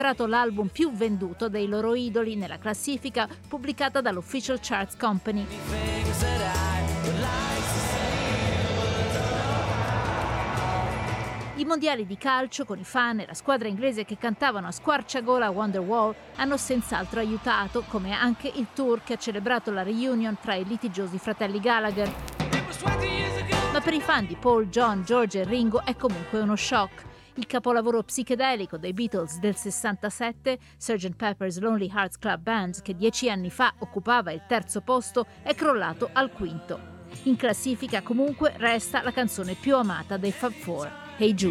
l'album più venduto dei loro idoli nella classifica pubblicata dall'Official Charts Company. I mondiali di calcio, con i fan e la squadra inglese che cantavano a squarciagola Wonderwall, hanno senz'altro aiutato, come anche il tour che ha celebrato la reunion tra i litigiosi fratelli Gallagher. Ma per i fan di Paul, John, George e Ringo è comunque uno shock. Il capolavoro psichedelico dei Beatles del 67, Sgt. Pepper's Lonely Hearts Club Band, che 10 anni fa occupava il terzo posto, è crollato al quinto. In classifica comunque resta la canzone più amata dei Fab Four, Hey Jude.